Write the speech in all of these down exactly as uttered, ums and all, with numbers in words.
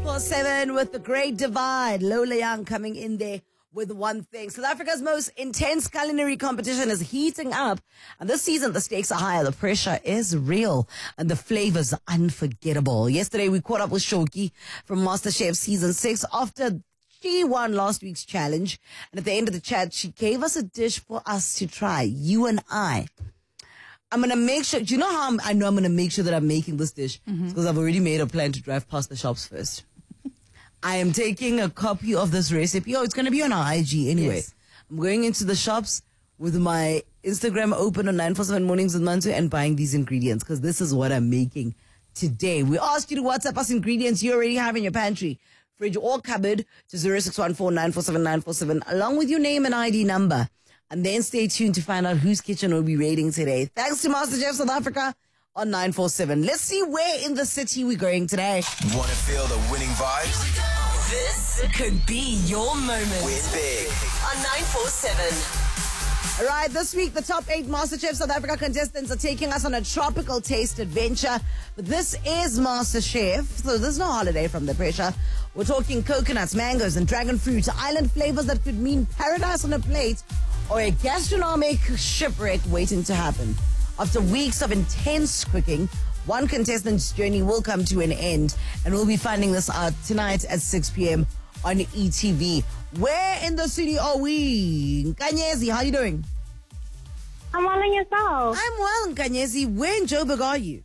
four seven with the Great Divide. Lola Young coming in there with one thing. South Africa's most intense culinary competition is heating up. And this season, the stakes are higher. The pressure is real. And the flavors are unforgettable. Yesterday, we caught up with Shoki from MasterChef Season six after she won last week's challenge. And at the end of the chat, she gave us a dish for us to try. You and I. I'm going to make sure, do you know how I'm, I know I'm going to make sure that I'm making this dish? Mm-hmm. Because I've already made a plan to drive past the shops first. I am taking a copy of this recipe. Oh, it's going to be on our I G anyway. Yes. I'm going into the shops with my Instagram open on nine four seven Mornings with Mantu and buying these ingredients because this is what I'm making today. We asked you to WhatsApp us ingredients you already have in your pantry, fridge or cupboard to zero six one four nine four seven nine four seven along with your name and I D number. And then stay tuned to find out whose kitchen we'll be raiding today. Thanks to MasterChef South Africa on nine four seven. Let's see where in the city we're going today. Want to feel the winning vibes? This could be your moment. Win big on nine four seven. All right, this week, the top eight MasterChef South Africa contestants are taking us on a tropical taste adventure. But this is MasterChef, so there's no holiday from the pressure. We're talking coconuts, mangoes, and dragon fruit, island flavors that could mean paradise on a plate or a gastronomic shipwreck waiting to happen. After weeks of intense cooking, one contestant's journey will come to an end, and we'll be finding this out tonight at six p.m. on E T V. Where in the city are we? Nkanyezi, how you doing? I'm well, and yourself? I'm well, Nkanyezi. Where in Joburg are you?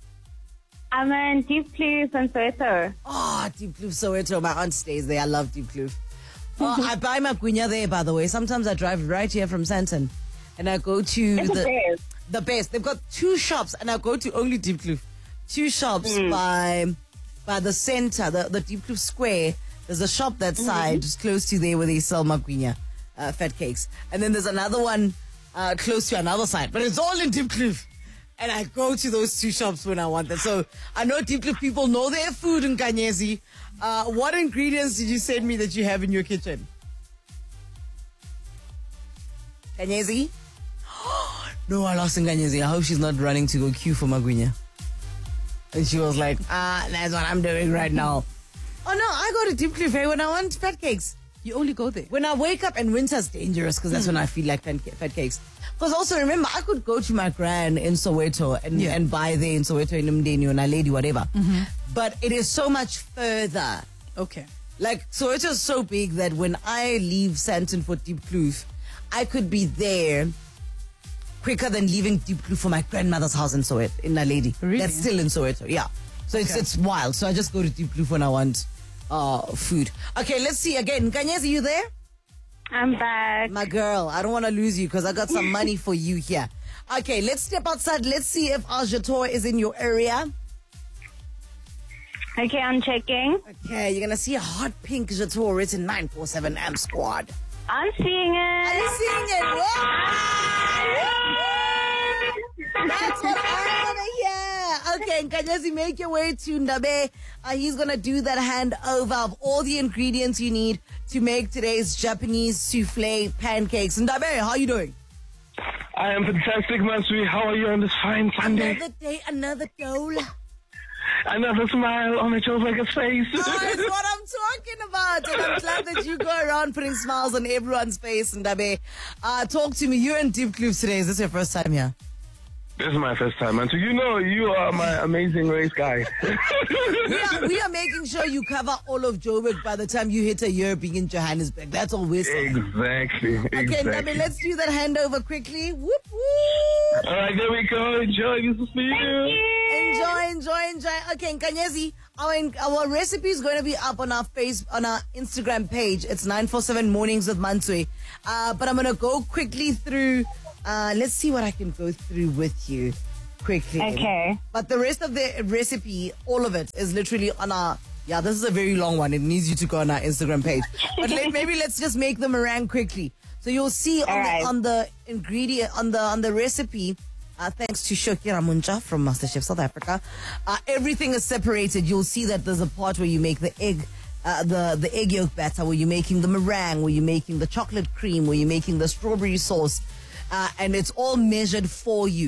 I'm in Deep Kloof and Soweto. Oh, Deep Kloof, Soweto. My aunt stays there. I love Deep Kloof. Oh, I buy my guinya there, by the way. Sometimes I drive right here from Sandton, and I go to it's the... the best. The best. They've got two shops, and I go to only Deep Kloof. Two shops mm. by by the center, the, the Deep Kloof Square. There's a shop that side, mm-hmm. just close to there where they sell magwinya, uh, fat cakes. And then there's another one uh, close to another side, but it's all in Deep Kloof. And I go to those two shops when I want them. So I know Deep Kloof people know their food in Nkanyezi. Uh, what ingredients did you send me that you have in your kitchen? Nkanyezi? No, I lost Nkanyezi. I hope she's not running to go queue for magwinya. And she was like, ah, that's what I'm doing right now. Oh, no, I go to Deep Kloof when I want fat cakes. You only go there? When I wake up, and winter's dangerous because that's mm. when I feel like fat cakes. Because also, remember, I could go to my gran in Soweto and, yeah. and buy there in Soweto, in Mdeni, or Naledi, whatever. Mm-hmm. But it is so much further. Okay. Like, Soweto is so big that when I leave Sandton for Deep Kloof, I could be there quicker than leaving Deep Kloof for my grandmother's house in Soweto, in Naledi. Really? That's still in Soweto, yeah. So it's, okay. it's wild. So I just go to Deep Kloof when I want uh, food. Okay, let's see again. Nkanyezi, are you there? I'm back. My girl, I don't want to lose you because I got some money for you here. Okay, let's step outside. Let's see if our Jator is in your area. Okay, I'm checking. Okay, you're going to see a hot pink Jator. It's in nine four seven Amp Squad. I'm seeing it. Are you seeing it? Whoa! That's what I want to hear. Okay, Nkanyezi, make your way to Ndabe. Uh, he's going to do that handover of all the ingredients you need to make today's Japanese souffle pancakes. Ndabe, how are you doing? I am fantastic, Mansui. How are you on this fine Sunday? Another day, another goal. Another smile on a Joburger's face. Oh, that's what I'm talking about. And I'm glad that you go around putting smiles on everyone's face. Ndabe, uh, talk to me. You're in Deep Kloof today. Is this your first time here? This is my first time, man. So you know you are my amazing race guy. we, are, we are making sure you cover all of Joburg by the time you hit a year being in Johannesburg. That's all we're saying. Exactly. Okay, exactly. Ndabe, let's do that handover quickly. Whoop, whoop. All right, there we go. Enjoy. Good to see you. Enjoy, enjoy, enjoy. Okay, Nkanyezi, our, our recipe is going to be up on our face, on our Instagram page. It's nine four seven Mornings with Mantswe. Uh, but I'm going to go quickly through. Uh, let's see what I can go through with you quickly. Okay. But the rest of the recipe, all of it, is literally on our... Yeah, this is a very long one. It needs you to go on our Instagram page. But let, maybe let's just make the meringue quickly. So you'll see on, right. the, on the ingredient, on the on the recipe, uh, thanks to Shoki Ramunja from MasterChef South Africa, uh, everything is separated. You'll see that there's a part where you make the egg, uh, the, the egg yolk batter, where you're making the meringue, where you're making the chocolate cream, where you're making the strawberry sauce. Uh, and it's all measured for you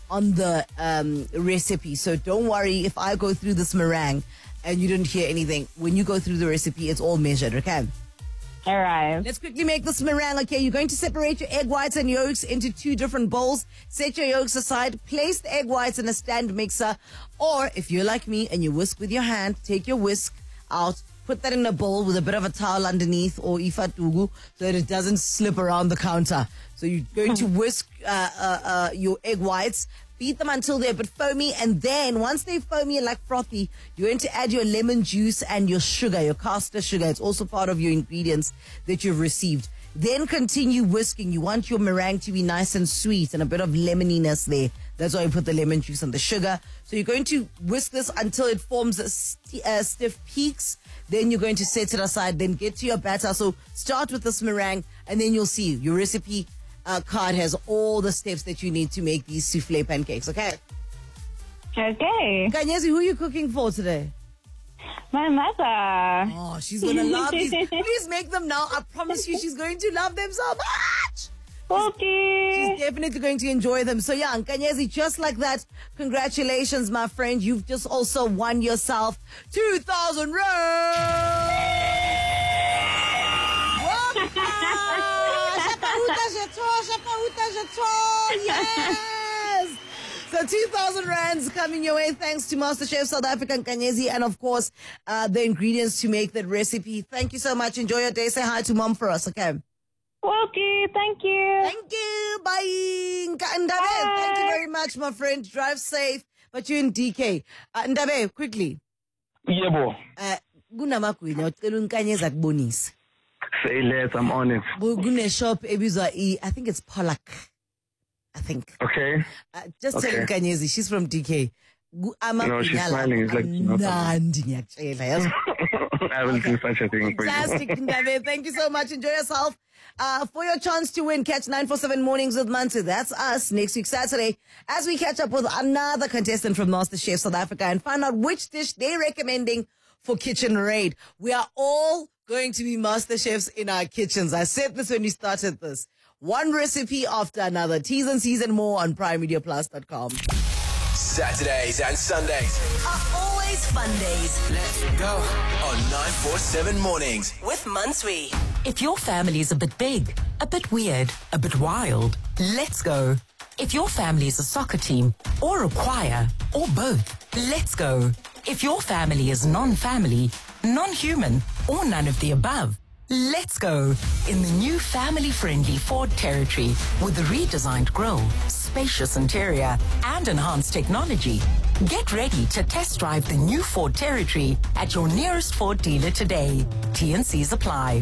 on the um, recipe. So don't worry if I go through this meringue and you didn't hear anything. When you go through the recipe, it's all measured, okay? All right. Let's quickly make this meringue, okay? You're going to separate your egg whites and yolks into two different bowls. Set your yolks aside. Place the egg whites in a stand mixer. Or if you're like me and you whisk with your hand, take your whisk out, put that in a bowl with a bit of a towel underneath or ifatugu so that it doesn't slip around the counter. So you're going to whisk uh, uh, uh, your egg whites, beat them until they're a bit foamy, and then once they're foamy and like frothy, you're going to add your lemon juice and your sugar, your caster sugar. It's also part of your ingredients that you've received. Then continue whisking. You want your meringue to be nice and sweet and a bit of lemoniness there. That's why you put the lemon juice and the sugar. So you're going to whisk this until it forms a st- uh, stiff peaks. Then you're going to set it aside. Then get to your batter. So start with this meringue, and then you'll see your recipe uh, card has all the steps that you need to make these souffle pancakes. Okay. Okay. Kanyezi, who are you cooking for today? My mother. Oh, she's going to love these. Please make them now. I promise you she's going to love them so much. Okay. She's definitely going to enjoy them. So yeah, Nkanyezi, just like that, congratulations, my friend. You've just also won yourself two thousand rand. Yes. So two thousand rands coming your way thanks to MasterChef South Africa, Nkanyezi, and of course, uh, the ingredients to make that recipe. Thank you so much. Enjoy your day. Say hi to mom for us, okay? Okay, thank you. Thank you. Bye. Nka- Ndabe, thank you very much, my friend. Drive safe. But you're in D K. Uh, Ndabe, quickly. Yebo. Uh, Kunamakwini, ucela uNkanyezi akubonise. Say less, I'm on it. Kune shop ebizwa I I think it's Polak. I think. Okay. Uh, just Okay. tell Nkanyezi, she's from D K. Gu- No, she's amakwini smiling. It's like, ala- Mnandi ngiyakutshela, yazi? I haven't seen such a thing for you. Fantastic, Ndabe. Thank you so much. Enjoy yourself. Uh, for your chance to win, catch nine four seven Mornings with Mansu. That's us next week, Saturday, as we catch up with another contestant from MasterChef South Africa and find out which dish they're recommending for Kitchen Raid. We are all going to be master chefs in our kitchens. I said this when we started this. One recipe after another. T's and C's and more on prime media plus dot com. Saturdays and Sundays. Are always fun days. Let's go on nine four seven Mornings. With Mansui. If your family is a bit big, a bit weird, a bit wild, let's go. If your family is a soccer team, or a choir, or both, let's go. If your family is non-family, non-human, or none of the above, let's go in the new family-friendly Ford Territory with the redesigned grille, spacious interior, and enhanced technology. Get ready to test drive the new Ford Territory at your nearest Ford dealer today. T and C's apply.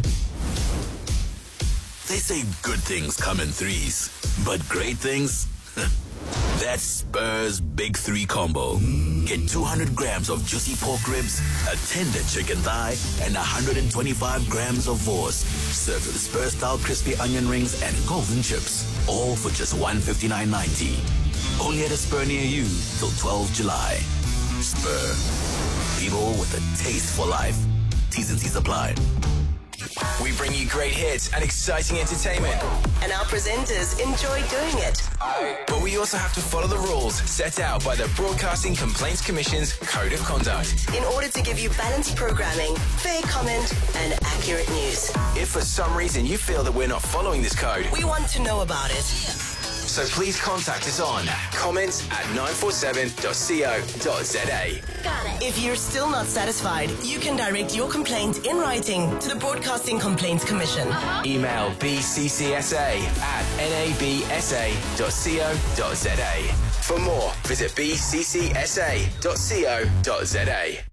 They say good things come in threes, but great things? That's Spur's Big Three Combo. Get two hundred grams of juicy pork ribs, a tender chicken thigh, and one hundred twenty-five grams of vorst. Served with Spur-style crispy onion rings and golden chips. All for just one hundred fifty-nine ninety. Only at a Spur near you till twelfth July. Spur. People with a taste for life. T's and C's apply. We bring you great hits and exciting entertainment. And our presenters enjoy doing it. But we also have to follow the rules set out by the Broadcasting Complaints Commission's Code of Conduct. In order to give you balanced programming, fair comment, and accurate news. If for some reason you feel that we're not following this code, We want to know about it. so please contact us on comments at nine four seven dot co dot za. If you're still not satisfied, you can direct your complaint in writing to the Broadcasting Complaints Commission. Email b c c s a at n a b s a dot co dot za. For more, visit b c c s a dot co dot za.